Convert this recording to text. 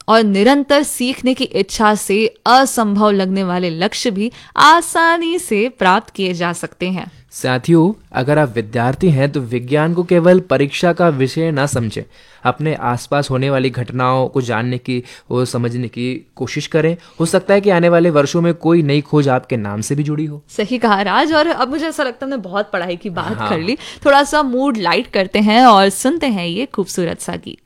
और निरंतर सीखने की इच्छा से असंभव लगने वाले लक्ष्य भी आसानी से प्राप्त किए जा सकते हैं। साथियों, अगर आप विद्यार्थी हैं तो विज्ञान को केवल परीक्षा का विषय ना समझें। अपने आसपास होने वाली घटनाओं को जानने की और समझने की कोशिश करें। हो सकता है कि आने वाले वर्षों में कोई नई खोज आपके नाम से भी जुड़ी हो। सही कहा राज। और अब मुझे ऐसा लगता है हमने बहुत पढ़ाई की बात हाँ। कर ली, थोड़ा सा मूड लाइट करते हैं और सुनते हैं ये खूबसूरत सा गीत।